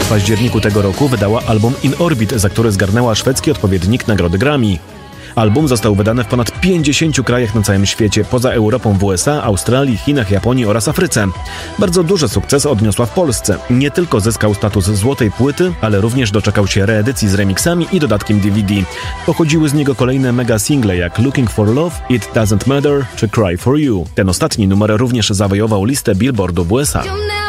październiku tego roku wydała album In Orbit, za który zgarnęła szwedzki odpowiednik nagrody Grammy. Album został wydany w ponad 50 krajach na całym świecie, poza Europą w USA, Australii, Chinach, Japonii oraz Afryce. Bardzo duży sukces odniosła w Polsce. Nie tylko zyskał status złotej płyty, ale również doczekał się reedycji z remixami i dodatkiem DVD. Pochodziły z niego kolejne mega single jak Looking for Love, It Doesn't Matter czy Cry for You. Ten ostatni numer również zawojował listę Billboardu w USA.